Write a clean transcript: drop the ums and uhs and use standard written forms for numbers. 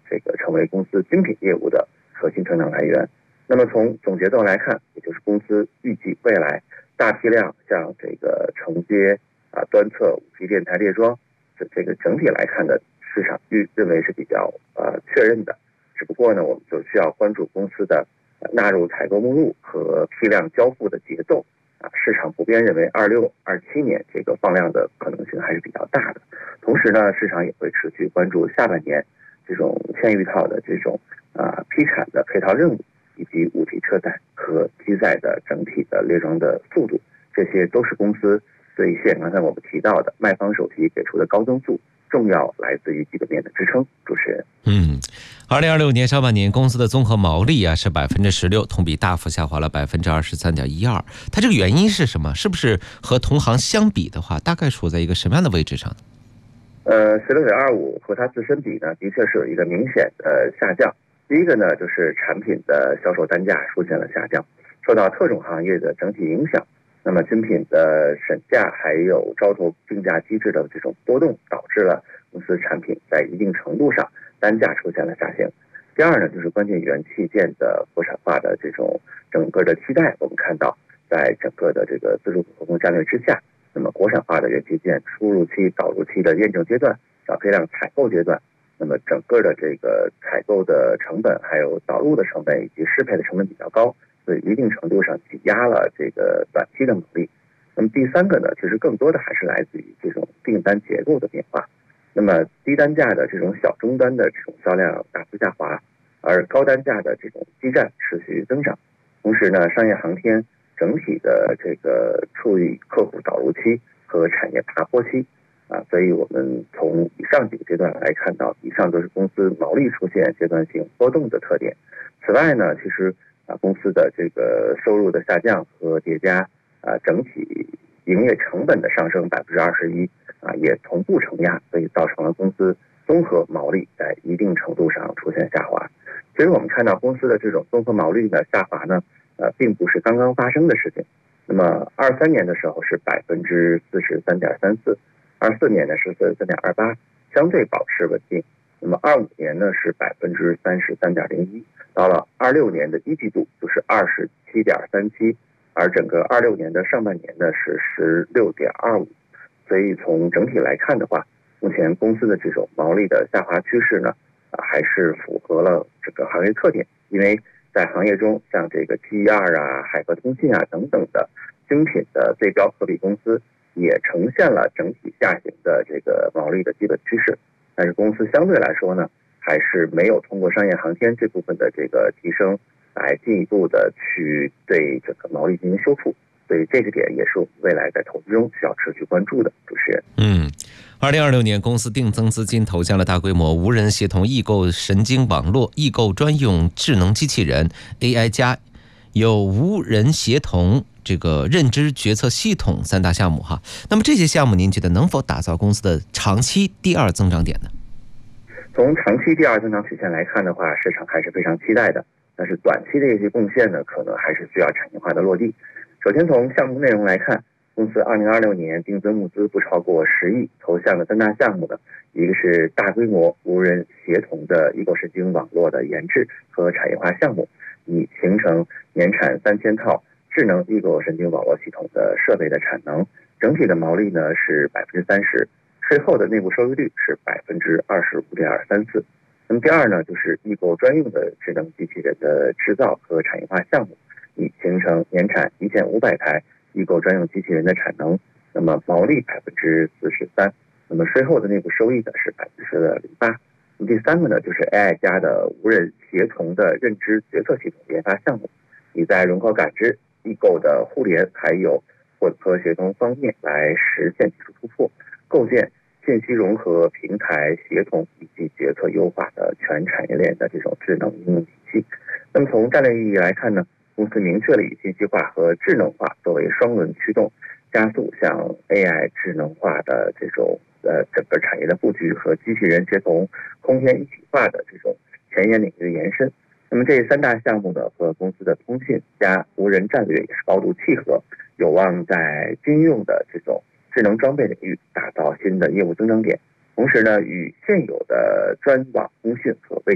这个成为公司精品业务的核心成长来源。那么从总结度来看，也就是公司预计未来大批量像这个承接端侧5G 电台列装，这个整体来看的市场认为是比较确认的。只不过呢，我们就需要关注公司的纳入采购目录和批量交付的节奏。市场普遍认为26、27年这个放量的可能性还是比较大的。同时呢，市场也会持续关注下半年这种嵌预套的这种批产的配套任务，以及5G 车载和机载的整体的列装的速度，这些都是公司兑现刚才我们提到的卖方手提给出的高增速重要来自于基本面的支撑。主持人 ，2026年上半年公司的综合毛利是16%，同比大幅下滑了23.12%。它这个原因是什么？是不是和同行相比的话，大概处在一个什么样的位置上呢 ？16.25和它自身比呢，的确是有一个明显的下降。第一个呢，就是产品的销售单价出现了下降，受到特种行业的整体影响。那么军品的审价还有招投定价机制的这种波动，导致了公司产品在一定程度上单价出现了下行。第二呢，就是关键元器件的国产化的这种整个的期待，我们看到在整个的这个自主可控战略之下，那么国产化的元器件输入期、导入期的验证阶段、小批量采购阶段，那么整个的这个采购的成本、还有导入的成本以及适配的成本比较高，所以一定程度上挤压了这个短期的毛利。那么第三个呢，其实更多的还是来自于这种订单结构的变化。那么低单价的这种小终端的这种销量大幅下滑，而高单价的这种基站持续增长。同时呢，商业航天整体的这个处于客户导入期和产业爬坡期所以我们从以上几个阶段来看到，以上都是公司毛利出现阶段性波动的特点。此外呢，其实公司的这个收入的下降和叠加整体营业成本的上升21%也同步承压，所以造成了公司综合毛利在一定程度上出现下滑。其实我们看到公司的这种综合毛利的下滑呢，并不是刚刚发生的事情。那么23年的时候是43.34%， 24年呢是43.28%，相对保持稳定。那么25年呢是33.01%，到了26年的一季度就是27.37%，而整个26年的上半年呢是16.25%。所以从整体来看的话，目前公司的这种毛利的下滑趋势呢，还是符合了这个行业特点。因为在行业中，像这个 GER 海河通信等等的精品的对标可比公司，也呈现了整体下行的这个毛利的基本趋势。但是公司相对来说呢，还是没有通过商业航天这部分的这个提升，来进一步的去对这个毛利进行修复。所以这个点也是我们未来在投资中需要持续关注的。主持人 ，2026年公司定增资金投向了大规模无人协同异构神经网络、异构专用智能机器人 AI 加，有无人协同这个认知决策系统3大项目哈。那么这些项目您觉得能否打造公司的长期第二增长点呢？ 从长期第二增长曲线来看的话，市场还是非常期待的。但是短期的一些贡献呢，可能还是需要产业化的落地。首先从项目内容来看，公司2026年定增募资不超过10亿，投向的3大项目呢，一个是大规模无人协同的异构神经网络的研制和产业化项目，以形成年产3000套智能异构神经网络系统的设备的产能，整体的毛利呢是30%，税后的内部收益率是25.34%。那么第二呢，就是异构专用的智能机器人的制造和产业化项目，以形成年产1500台异构专用机器人的产能，那么毛利43%，那么税后的内部收益呢是10.08%。那么第三个呢，就是 AI 加的无人协同的认知决策系统研发项目，以在融合感知、异构的互联还有混合协同方面来实现技术突破，构建信息融合、平台协同以及决策优化的全产业链的这种智能应用体系。那么从战略意义来看呢，公司明确了以信息化和智能化作为双轮驱动，加速向 AI 智能化的这种整个产业的布局和机器人协同、空间一体化的这种前沿领域的延伸。那么这3大项目呢，和公司的通信加无人战略也是高度契合，有望在军用的这种智能装备领域打造新的业务增长点，同时呢，与现有的专网通讯和卫